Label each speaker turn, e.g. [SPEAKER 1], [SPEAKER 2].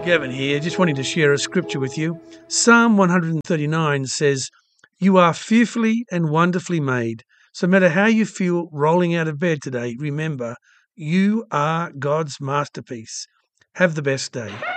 [SPEAKER 1] Gavin here, just wanting to share a scripture with you. Psalm 139 says, "You are fearfully and wonderfully made." So no matter how you feel rolling out of bed today, remember, you are God's masterpiece. Have the best day.